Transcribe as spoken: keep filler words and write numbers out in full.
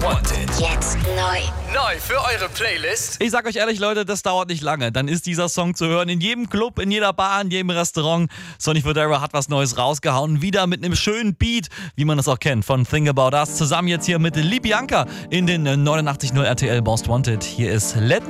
Wanted. Jetzt neu. Neu für eure Playlist. Ich sag euch ehrlich, Leute, das dauert nicht lange. Dann ist dieser Song zu hören in jedem Club, in jeder Bar, in jedem Restaurant. Sonny Fodera hat was Neues rausgehauen. Wieder mit einem schönen Beat, wie man das auch kennt von Think About Us. Zusammen jetzt hier mit Libianca in den neunundachtzig Komma null R T L Most Wanted. Hier ist Let